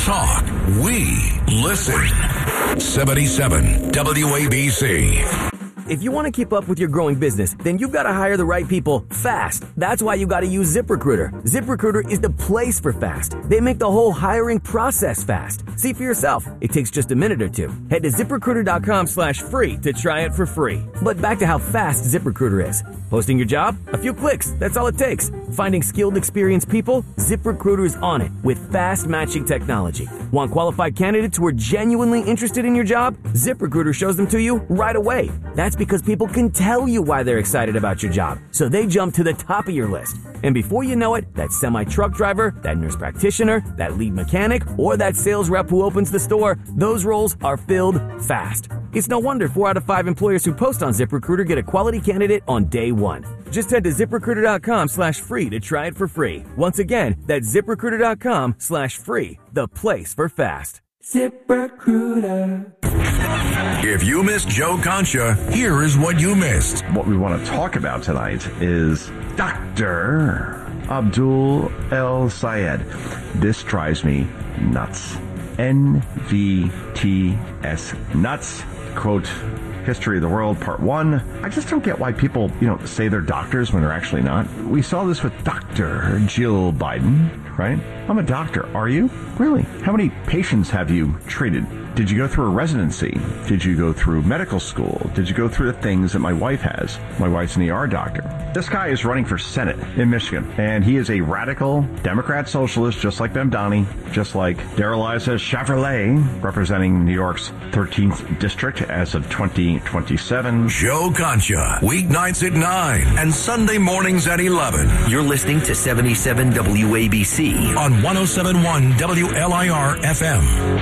talk, we listen. 77 WABC. If you want to keep up with your growing business, then you've got to hire the right people fast. That's why you got to use ZipRecruiter. ZipRecruiter is the place for fast. They make the whole hiring process fast. See for yourself. It takes just a minute or two. Head to ZipRecruiter.com/free to try it for free. But back to how fast ZipRecruiter is. Posting your job? A few clicks. That's all it takes. Finding skilled, experienced people? ZipRecruiter is on it with fast matching technology. Want qualified candidates who are genuinely interested in your job? ZipRecruiter shows them to you right away. That's because people can tell you why they're excited about your job, so they jump to the top of your list. And before you know it, that semi-truck driver, that nurse practitioner, that lead mechanic, or that sales rep who opens the store, those roles are filled fast. It's no wonder 4 out of 5 employers who post on ZipRecruiter get a quality candidate on day one. Just head to ZipRecruiter.com/free to try it for free. Once again, that's ZipRecruiter.com/free, the place for fast. ZipRecruiter. If you missed Joe Concha, here is what you missed. What we want to talk about tonight is Dr. Abdul El Sayed. This drives me nuts. NVTS nuts. Quote, History of the World, Part 1. I just don't get why people, say they're doctors when they're actually not. We saw this with Dr. Jill Biden, right? I'm a doctor. Are you? Really? How many patients have you treated? Did you go through a residency? Did you go through medical school? Did you go through the things that my wife has? My wife's an ER doctor. This guy is running for Senate in Michigan, and he is a radical Democrat socialist, just like Mamdani, just like Darrell-Issa Chevrolet, representing New York's 13th district as of 2027. Joe Concha, weeknights at 9 and Sunday mornings at 11. You're listening to 77 WABC on 107.1 WLIR FM.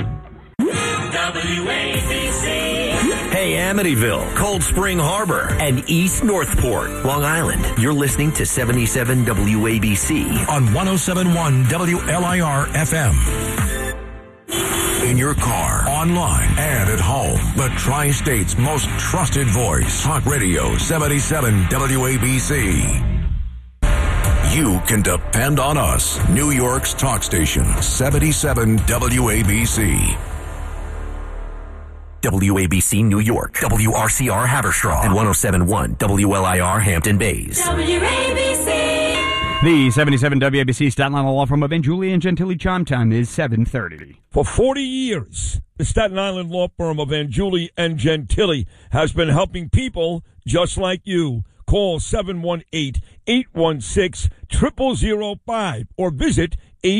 WABC. Hey, Amityville, Cold Spring Harbor, and East Northport, Long Island. You're listening to 77 WABC on 107.1 WLIR FM. In your car, online, and at home. The Tri-State's most trusted voice. Talk Radio 77 WABC. You can depend on us. New York's talk station, 77 WABC. WABC New York, WRCR Haverstraw, and 107.1 WLIR Hampton Bays. WABC. The 77 WABC Staten Island Law Firm of Julie and Gentili chime time is 7:30. For 40 years, the Staten Island law firm of Julie and Gentili has been helping people just like you. Call 718-816-0005 or visit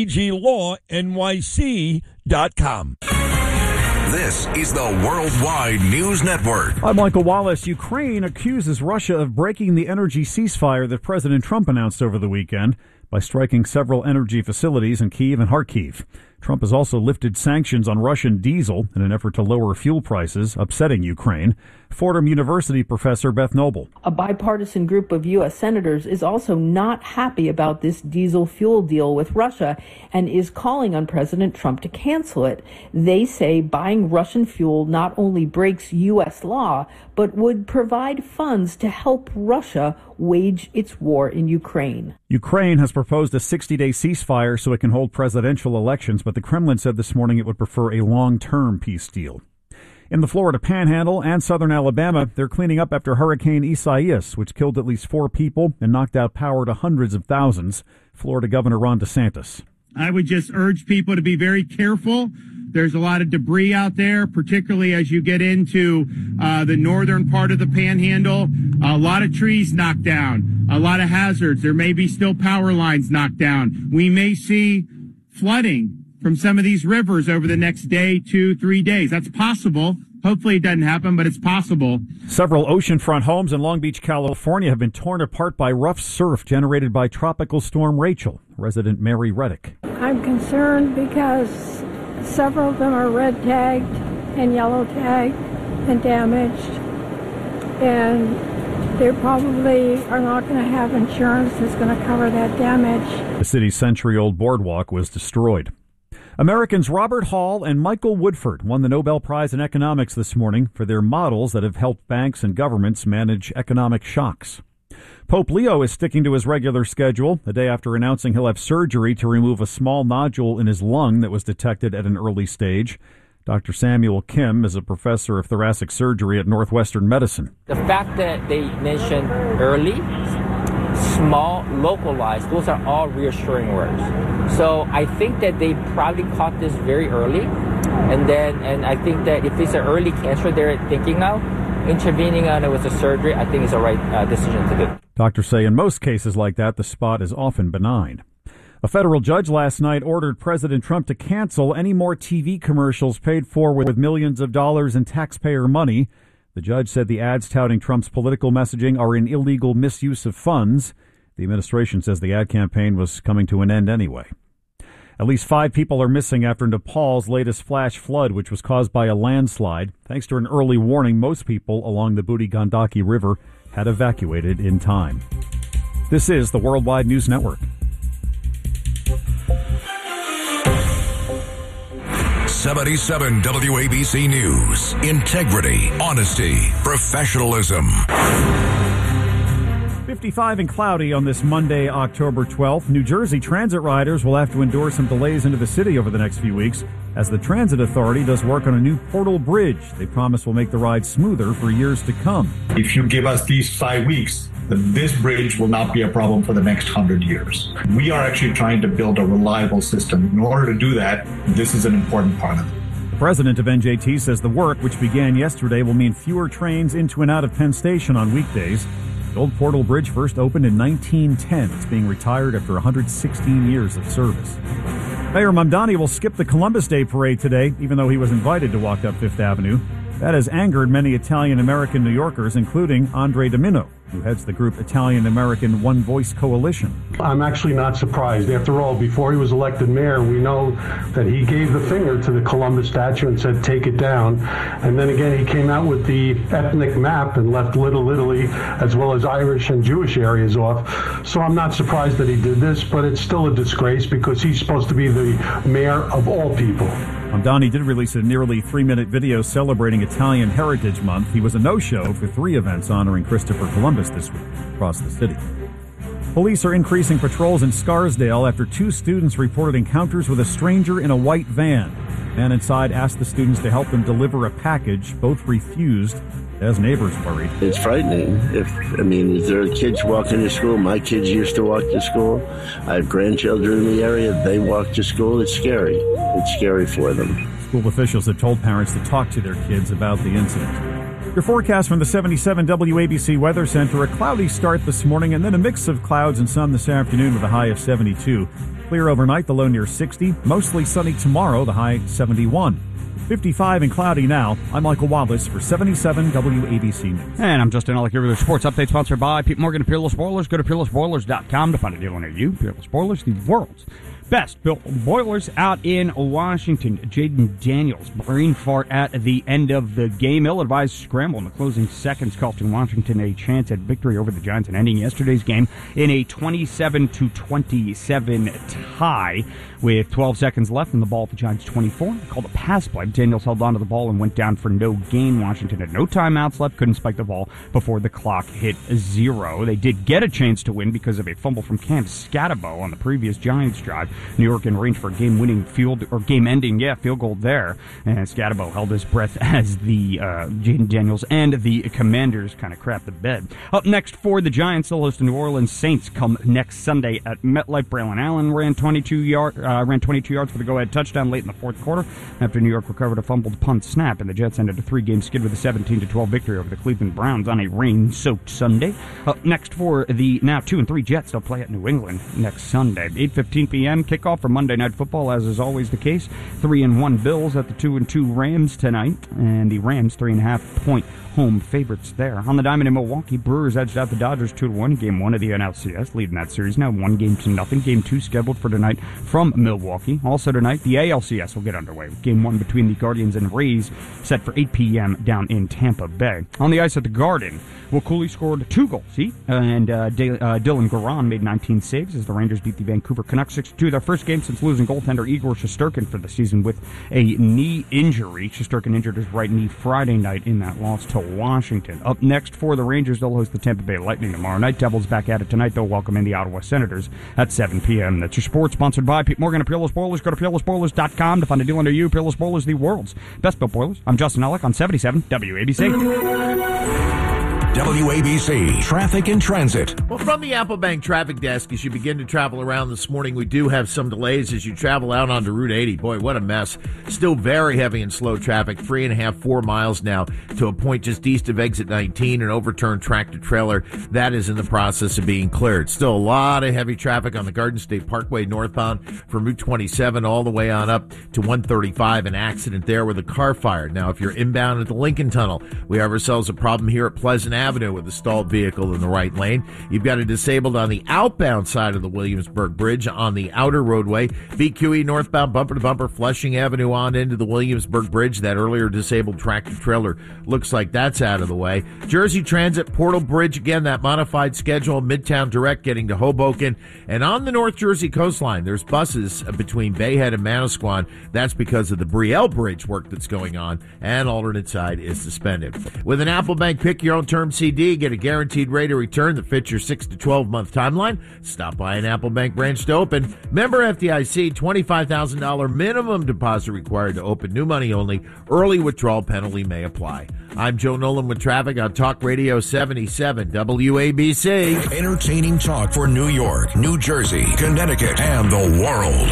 aglawnyc.com. This is the Worldwide News Network. I'm Michael Wallace. Ukraine accuses Russia of breaking the energy ceasefire that President Trump announced over the weekend by striking several energy facilities in Kyiv and Kharkiv. Trump has also lifted sanctions on Russian diesel in an effort to lower fuel prices, upsetting Ukraine. Fordham University professor Beth Noble. A bipartisan group of U.S. senators is also not happy about this diesel fuel deal with Russia and is calling on President Trump to cancel it. They say buying Russian fuel not only breaks U.S. law, but would provide funds to help Russia wage its war in Ukraine. Ukraine has proposed a 60-day ceasefire so it can hold presidential elections, but the Kremlin said this morning it would prefer a long-term peace deal. In the Florida Panhandle and southern Alabama, they're cleaning up after Hurricane Isaias, which killed at least 4 people and knocked out power to hundreds of thousands. Florida Governor Ron DeSantis. I would just urge people to be very careful. There's a lot of debris out there, particularly as you get into the northern part of the Panhandle. A lot of trees knocked down, a lot of hazards. There may be still power lines knocked down. We may see flooding from some of these rivers over the next day, 2, 3 days. That's possible. Hopefully it doesn't happen, but it's possible. Several oceanfront homes in Long Beach, California have been torn apart by rough surf generated by Tropical Storm Rachel. Resident Mary Reddick. I'm concerned because several of them are red tagged and yellow tagged and damaged, and they probably are not going to have insurance that's going to cover that damage. The city's century-old boardwalk was destroyed. Americans Robert Hall and Michael Woodford won the Nobel Prize in Economics this morning for their models that have helped banks and governments manage economic shocks. Pope Leo is sticking to his regular schedule, the day after announcing he'll have surgery to remove a small nodule in his lung that was detected at an early stage. Dr. Samuel Kim is a professor of thoracic surgery at Northwestern Medicine. The fact that they mentioned early, small, localized, those are all reassuring words. So I think that they probably caught this very early. And I think that if it's an early cancer they're thinking of, intervening on it with a surgery, I think is the right decision to do. Doctors say in most cases like that, the spot is often benign. A federal judge last night ordered President Trump to cancel any more TV commercials paid for with millions of dollars in taxpayer money. The judge said the ads touting Trump's political messaging are an illegal misuse of funds. The administration says the ad campaign was coming to an end anyway. At least 5 people are missing after Nepal's latest flash flood, which was caused by a landslide. Thanks to an early warning, most people along the Budi Gandaki River had evacuated in time. This is the Worldwide News Network. 77 WABC News. Integrity, honesty, professionalism. 55 and cloudy on this Monday, October 12th. New Jersey transit riders will have to endure some delays into the city over the next few weeks as the Transit Authority does work on a new Portal Bridge. They promise will make the ride smoother for years to come. If you give us these 5 weeks, then this bridge will not be a problem for the next 100 years. We are actually trying to build a reliable system. In order to do that, this is an important part of it. The president of NJT says the work, which began yesterday, will mean fewer trains into and out of Penn Station on weekdays. The old Portal Bridge first opened in 1910. It's being retired after 116 years of service. Mayor Mamdani will skip the Columbus Day parade today, even though he was invited to walk up Fifth Avenue. That has angered many Italian-American New Yorkers, including Andre Domino, who heads the group Italian-American One Voice Coalition. I'm actually not surprised. After all, before he was elected mayor, we know that he gave the finger to the Columbus statue and said, take it down. And then again, he came out with the ethnic map and left Little Italy, as well as Irish and Jewish areas off. So I'm not surprised that he did this, but it's still a disgrace because he's supposed to be the mayor of all people. Mamdani did release a nearly 3-minute video celebrating Italian Heritage Month. He was a no-show for 3 events honoring Christopher Columbus this week across the city. Police are increasing patrols in Scarsdale after 2 students reported encounters with a stranger in a white van. The man inside asked the students to help them deliver a package. Both refused, as neighbors worried. It's frightening. If there are kids walking to school. My kids used to walk to school. I have grandchildren in the area. They walk to school. It's scary. It's scary for them. School officials have told parents to talk to their kids about the incident. Your forecast from the 77 WABC Weather Center, a cloudy start this morning and then a mix of clouds and sun this afternoon with a high of 72. Clear overnight, the low near 60. Mostly sunny tomorrow, the high 71. 55 and cloudy now. I'm Michael Wallace for 77 WABC News. And I'm Justin Ellick here with a sports update sponsored by Pete Morgan and Peerless Boilers. Go to peerlessboilers.com to find a deal near you. Peerless Boilers, the world's best built boilers out in Washington. Jaden Daniels, brain fart at the end of the game. Ill-advised scramble in the closing seconds costing Washington a chance at victory over the Giants and ending yesterday's game in a 27-27 tie with 12 seconds left and the ball at the Giants' 24. They called a pass play. Daniels held onto the ball and went down for no gain. Washington had no timeouts left, couldn't spike the ball before the clock hit 0. They did get a chance to win because of a fumble from Cam Scatabo on the previous Giants drive. New York in range for a game-winning field goal there. And Scatabo held his breath as the Jaden Daniels and the Commanders kind of crapped the bed. Up next for the Giants, they'll host the New Orleans Saints come next Sunday at MetLife. Braylon Allen ran 22 yards for the go-ahead touchdown late in the fourth quarter after New York recovered a fumbled punt snap, and the Jets ended a 3-game skid with a 17-12 victory over the Cleveland Browns on a rain-soaked Sunday. Up next for the now 2-3 Jets, they'll play at New England next Sunday. 8:15 p.m. kickoff for Monday Night Football, as is always the case. 3-1 Bills at the 2-2 Rams tonight, and the Rams 3.5-point home favorites there. On the diamond in Milwaukee, Brewers edged out the Dodgers 2-1 in Game 1 of the NLCS, leading that series now 1-0. Game 2 scheduled for tonight from Milwaukee. Also tonight, the ALCS will get underway with Game 1 between the Guardians and Rays set for 8 p.m. down in Tampa Bay. On the ice at the Garden, Will Cooley scored 2 goals, and Dylan Garan made 19 saves as the Rangers beat the Vancouver Canucks 6-2. Their first game since losing goaltender Igor Shesterkin for the season with a knee injury. Shesterkin injured his right knee Friday night in that loss to Washington. Up next for the Rangers, they'll host the Tampa Bay Lightning tomorrow night. Devils back at it tonight. They'll welcome in the Ottawa Senators at 7 p.m. That's your sports, sponsored by Pete Morgan of Peerless Boilers. Go to peerlessboilers.com to find a deal under you. Peerless Boilers, the world's best built boilers. I'm Justin Ellick on 77 WABC. WABC Traffic and Transit. Well, from the Applebank Traffic Desk, as you begin to travel around this morning, we do have some delays as you travel out onto Route 80. Boy, what a mess. Still very heavy and slow traffic, 3.5, 4 miles now to a point just east of exit 19, an overturned tractor trailer. That is in the process of being cleared. Still a lot of heavy traffic on the Garden State Parkway northbound from Route 27 all the way on up to 135. An accident there with a car fire. Now, if you're inbound at the Lincoln Tunnel, we have ourselves a problem here at Pleasant Avenue with a stalled vehicle in the right lane. You've got it disabled on the outbound side of the Williamsburg Bridge on the outer roadway. BQE northbound bumper to bumper Flushing Avenue on into the Williamsburg Bridge. That earlier disabled tractor trailer looks like that's out of the way. Jersey Transit Portal Bridge, again, that modified schedule. Midtown Direct getting to Hoboken. And on the North Jersey coastline, there's buses between Bayhead and Manasquan. That's because of the Brielle Bridge work that's going on, and alternate side is suspended. With an Applebank Pick Your Own Term CD, get a guaranteed rate of return that fits your 6 to 12 month timeline. Stop by an Applebank branch to open. Member FDIC, $25,000 minimum deposit required to open. New money only. Early withdrawal penalty may apply. I'm Joe Nolan with traffic on Talk Radio 77 WABC. Entertaining talk for New York, New Jersey, Connecticut, and the world.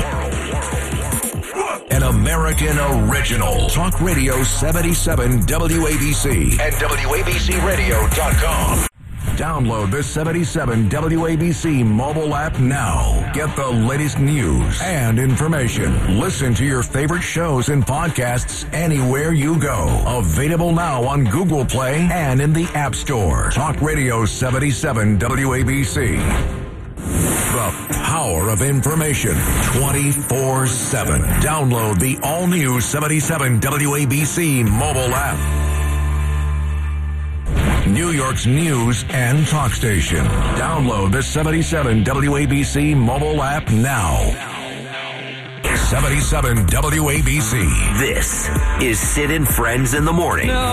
An American original. Talk Radio 77 WABC and WABCRadio.com. Download the 77 WABC mobile app now. Get the latest news and information. Listen to your favorite shows and podcasts anywhere you go. Available now on Google Play and in the App Store. Talk Radio 77 WABC. The power of information 24/7. Download the all-new 77 WABC mobile app. New York's news and talk station. Download the 77 WABC mobile app now. 77 WABC. This is Sid and Friends in the Morning.